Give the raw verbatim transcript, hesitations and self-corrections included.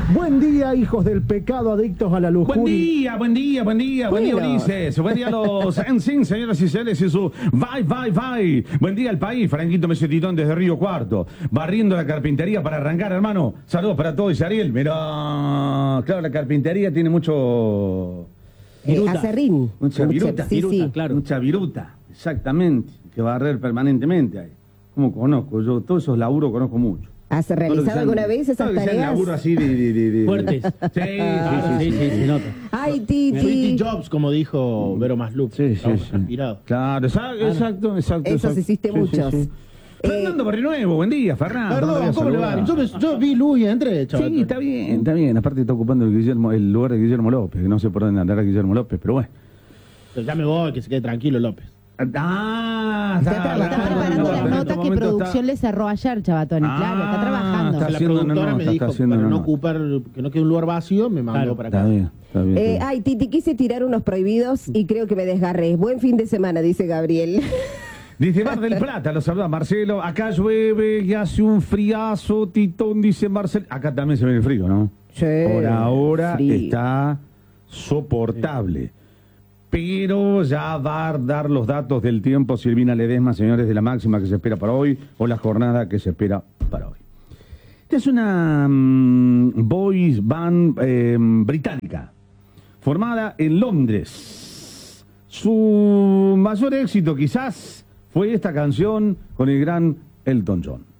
Buen día, hijos del pecado, adictos a la lujuria. Buen día, buen día, buen día, buen día, Bueno. Ulises. Buen día a los N S Y N C, señoras y señores, y su vai, vai, vai. Buen día al país, Franquito Mesetitón desde Río Cuarto. Barriendo la carpintería para arrancar, hermano. Saludos para todos, Ariel. Mirá, claro, la carpintería tiene mucho... Eh, acerrín. Mucha viruta, sí, viruta, sí. claro. Mucha viruta, exactamente. Que barrer permanentemente ahí. Como conozco, yo todos esos laburos conozco mucho. ¿Has realizado alguna vez esas tareas? laburo así de, de, de, de- Fuertes. Sí, Claro, sí, sí, sí, sí, sí. se nota. Ay, Pretty Titi. Jobs, como dijo Vero Maslup. Sí, sí, Estamos sí. transpirados. Claro, exacto, exacto, exacto. Esos exacto. hiciste Sí, sí, muchos. sí. Fernando Barrionuevo, buen día, Fernando. Perdón, No te ¿cómo le había va? saludado. Yo, me- yo vi luz y entré, chaval. Sí, está bien, está bien. Aparte está ocupando el, Guillermo, el lugar de Guillermo López, que no sé por dónde andará Guillermo López, pero bueno. Pero ya me voy, que se quede tranquilo López. Ah, Está está, trabajando. Está preparando en la este nota que momento producción le cerró ayer, Chavatoni. Ah, Claro, está trabajando. está la haciendo una productora nota, me está dijo, haciendo para una no nota. ocupar, que no quede un lugar vacío, me mandó Claro. para Está acá. bien, está bien. Eh, está bien. ay, Titi, quise tirar unos prohibidos y creo que me desgarré. Buen fin de semana, dice Gabriel. Dice Mar del Plata, lo saluda Marcelo. Acá llueve y hace un friazo, Titón, dice Marcelo. Acá también se ve el frío, ¿no? Sí, Por ahora frío. está soportable. Pero ya va a dar los datos del tiempo Silvina Ledesma, señores, de la máxima que se espera para hoy o la jornada que se espera para hoy. Esta es una mm, boys band eh, británica, formada en Londres. Su mayor éxito quizás fue esta canción con el gran Elton John.